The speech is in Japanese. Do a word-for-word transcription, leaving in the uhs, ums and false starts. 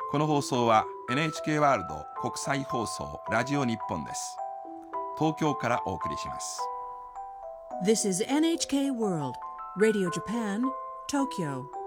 この放送は エヌエイチケー ワールド国際放送ラジオ日本です。東京からお送りします。 This is エヌエイチケー World Radio Japan, Tokyo